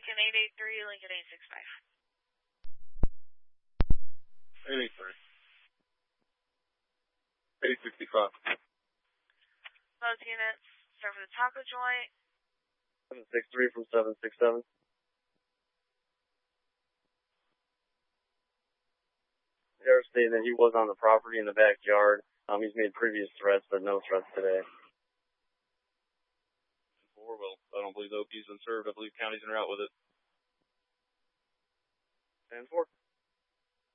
Lincoln 883, Lincoln 865. 883. 865. Both units, serve for the taco joint. 763 from 767. They're stating that he was on the property in the backyard. He's made previous threats, but no threats today. 4, well, I don't believe the OP's been served. I believe county's in route with it. 10-4.